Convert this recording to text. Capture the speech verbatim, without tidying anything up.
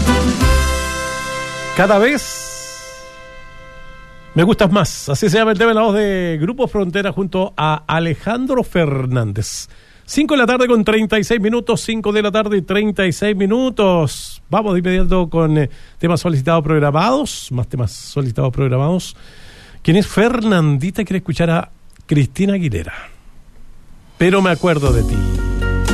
Cada vez me gustas más. Así se llama el tema de la voz de Grupo Frontera junto a Alejandro Fernández. cinco de la tarde con treinta y seis minutos. cinco de la tarde y treinta y seis minutos. Vamos de inmediato con eh, temas solicitados programados. Más temas solicitados programados. ¿Quién es Fernandita? Quiere escuchar a Cristina Aguilera. Pero me acuerdo de ti.